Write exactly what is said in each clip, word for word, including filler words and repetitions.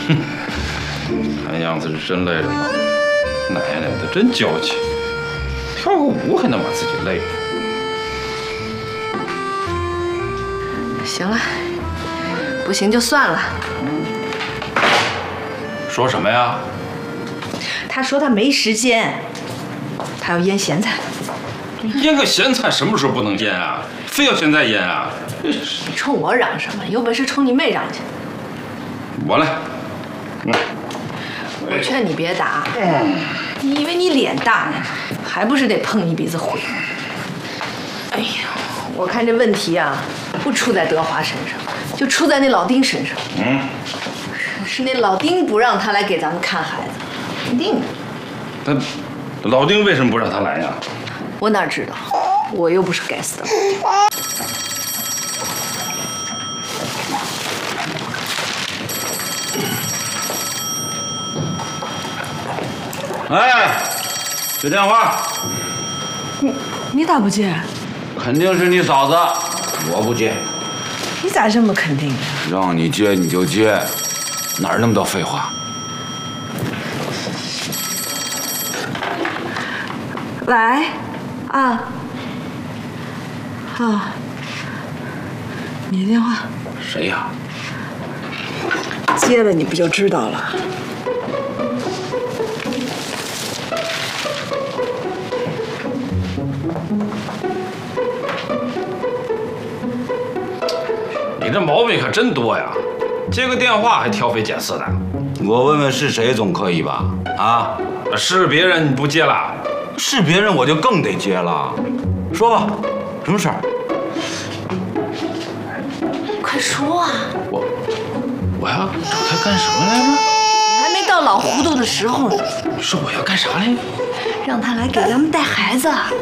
哼，看样子是真累了吧？奶奶的，真娇气，跳个舞还能把自己累。 行了，不行就算了。 说什么呀？ 他说他没时间，他要腌咸菜。 腌个咸菜什么时候不能腌啊？非要现在腌啊？ 你冲我嚷什么？有本事冲你妹嚷去！ 我来。嗯。 我劝你别打。嗯。你以为你脸大呢，还不是得碰一鼻子灰？哎呀，我看这问题啊，不出在德华身上，就出在那老丁身上。嗯。是那老丁不让他来给咱们看孩子，一定的。 他老丁为什么不让他来呀？ 我哪知道，我又不是该死的。 哎，接电话。 你你咋不接？ 肯定是你嫂子，我不接。 你咋这么肯定呀？ 让你接你就接，哪儿那么多废话？ 喂，啊，啊，你的电话？ 谁呀？ 接了你不就知道了？ 你这毛病可真多呀！接个电话还挑肥拣瘦的。 我问问是谁总可以吧？啊， 是别人你不接了？ 是别人我就更得接了。说吧，什么事儿？ 快说啊！ 我我要找他干什么来着？ 你还没到老糊涂的时候呢。 你说我要干啥来？ 让他来给咱们带孩子。啊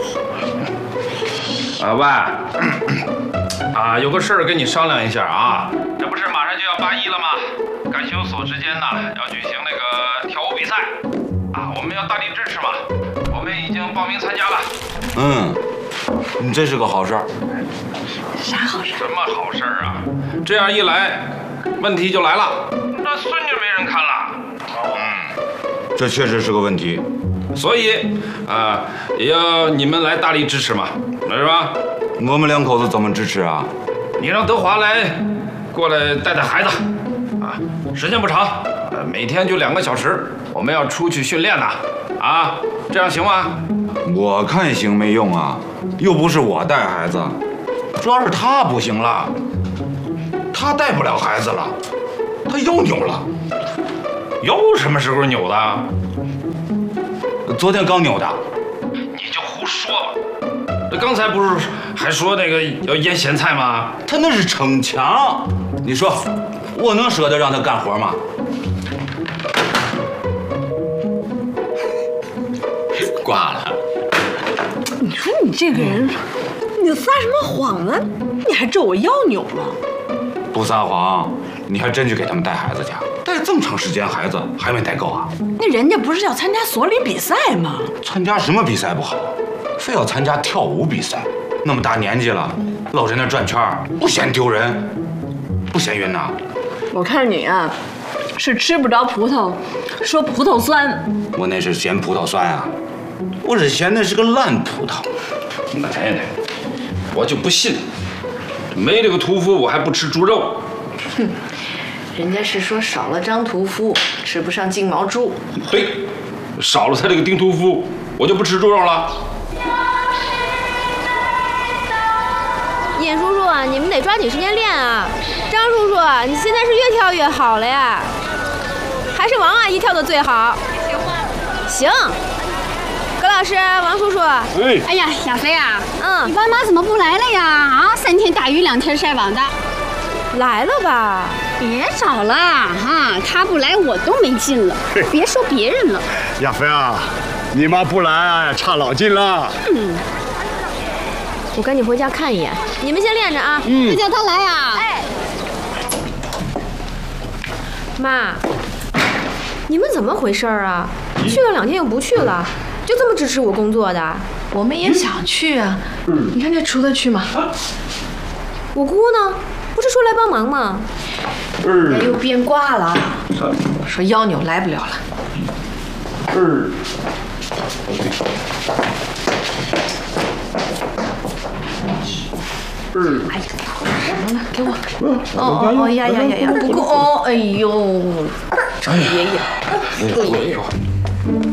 喂，啊，有个事儿跟你商量一下啊。这不是马上就要八一了吗？干休所之间呢，要举行那个跳舞比赛，啊，我们要大力支持嘛。我们已经报名参加了。 嗯，你这是个好事儿。 啥好事？ 什么好事儿啊？这样一来，问题就来了，那孙女没人看了。 嗯，这确实是个问题。 所以啊，也要你们来大力支持嘛，是吧？ 我们两口子怎么支持啊？ 你让德华来过来带带孩子，啊，时间不长，呃，每天就两个小时，我们要出去训练呢，啊，这样行吗？ 我看行没用啊，又不是我带孩子，主要是他不行了，他带不了孩子了，他又扭了。 又什么时候扭的？ 昨天刚扭的。 你就胡说吧！这刚才不是还说那个要腌咸菜吗？ 他那是逞强。你说，我能舍得让他干活吗？ 挂了。 你说你这个人，你撒什么谎呢？你还咒我腰扭了？ 不撒谎，你还真去给他们带孩子去？带这么长时间孩子还没带够啊？ 那人家不是要参加所里比赛吗？ 参加什么比赛不好，非要参加跳舞比赛？那么大年纪了，老在那转圈，不嫌丢人，不嫌晕呐？ 我看你啊，是吃不着葡萄说葡萄酸。 我那是嫌葡萄酸啊，我是嫌那是个烂葡萄。 奶奶，我就不信，没这个屠夫我还不吃猪肉。 哼，人家是说少了张屠夫，吃不上金毛猪。 对，少了他这个丁屠夫，我就不吃猪肉了。 尹叔叔啊，你们得抓紧时间练啊！张叔叔，你现在是越跳越好了呀，还是王阿姨跳的最好。行。葛老师，王叔叔。 哎。 哎呀，小飞啊， 嗯， 你爸妈怎么不来了呀？啊，三天打鱼两天晒网的。 来了吧？ 别找了哈，他不来我都没劲了，别说别人了。 亚飞啊，你妈不来差老近了。 嗯。我赶紧回家看一眼，你们先练着啊。 嗯，叫他来啊。 哎，妈，你们怎么回事啊？去了两天又不去了，就这么支持我工作的？ 我们也想去啊。嗯，你看这出得去吗？ 我姑呢？不是说来帮忙吗？ 人家又变卦了。 说腰扭来不了了。 嗯。嗯。 哎呀，什么呢？给我。哦哦哦呀呀呀呀！不够哦！哎呦，爷爷，爷爷。